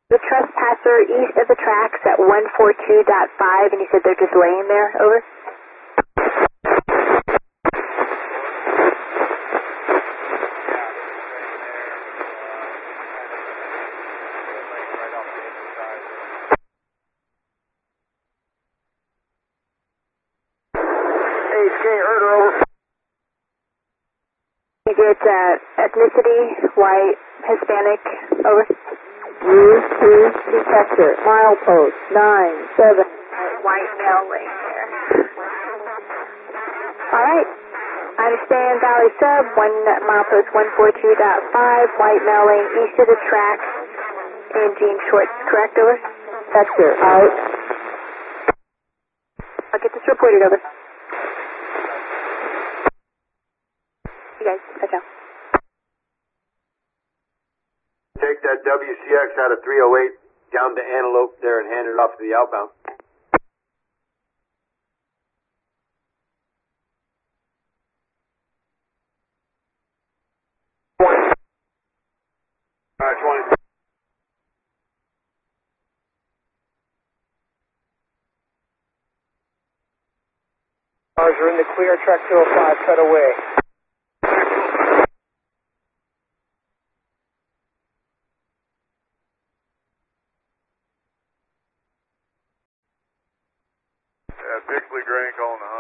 The trespasser east of the tracks at 142.5, and you said they're just laying there, over? You get ethnicity, white, Hispanic, over? U2 detector, milepost 97. White male laying there. Alright. I understand Valley Sub, milepost 142.5, white male laying east of the tracks in Gene Schwartz, correct, over? Detector out. I'll get this reported, over. You guys, touch out. Take that WCX out of 308 down to Antelope there and hand it off to the outbound. All right, 20. Cars are in the clear, track 205, cut away. Pixley Gray calling the